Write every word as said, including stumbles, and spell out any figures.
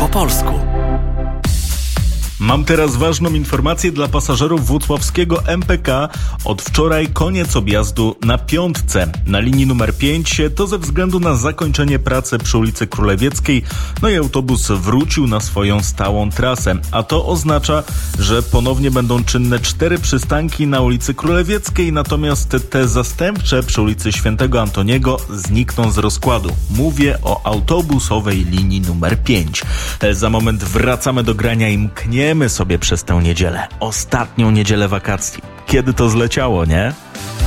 polsku. Mam teraz ważną informację dla pasażerów włocławskiego M P K. Od wczoraj koniec objazdu na piątce. Na linii numer pięć to ze względu na zakończenie pracy przy ulicy Królewieckiej. No i autobus wrócił na swoją stałą trasę. A to oznacza, że ponownie będą czynne cztery przystanki na ulicy Królewieckiej, natomiast te zastępcze przy ulicy Świętego Antoniego znikną z rozkładu. Mówię o autobusowej linii numer pięć. Za moment wracamy do grania i mkniemy sobie przez tę niedzielę. Ostatnią niedzielę wakacji. Kiedy to zleciało, nie?